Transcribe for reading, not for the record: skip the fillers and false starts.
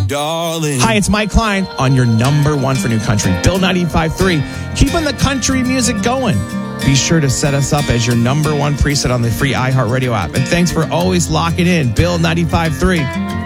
darling. Hi, it's Mike Klein on your number one for new country, Bill 95.3. Keeping the country music going. Be sure to set us up as your number one preset on the free iHeartRadio app. And thanks for always locking in, Bill 95.3.